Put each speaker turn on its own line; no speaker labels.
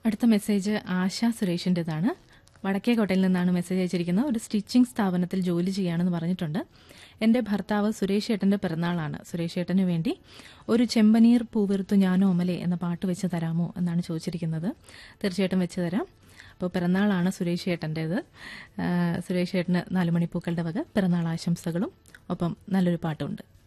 അടുത്ത മെസ്സേജ് ആശ സുരേഷിൻ്റെതാണ്. വടക്കേക്കോട്ടയിൽ നിന്നാണ് മെസ്സേജ് അയച്ചിരിക്കുന്നത്. ഒരു സ്റ്റിച്ചിങ് സ്ഥാപനത്തിൽ ജോലി ചെയ്യുകയാണെന്ന് പറഞ്ഞിട്ടുണ്ട്. എൻ്റെ ഭർത്താവ് സുരേഷ് ഏട്ടൻ്റെ പിറന്നാളാണ്. സുരേഷ് ഏട്ടന് വേണ്ടി ഒരു ചെമ്പനീർ പൂവിറുത്തു ഞാനോ അമലെ എന്ന പാട്ട് വെച്ച് തരാമോ എന്നാണ് ചോദിച്ചിരിക്കുന്നത്. തീർച്ചയായിട്ടും വെച്ച് തരാം. അപ്പോൾ പിറന്നാളാണ് സുരേഷ് ഏട്ടൻ്റേത്. സുരേഷ് ഏട്ടന് 4 മണിപ്പൂക്കളുടെ വക പിറന്നാൾ ആശംസകളും ഒപ്പം നല്ലൊരു പാട്ടുമുണ്ട്.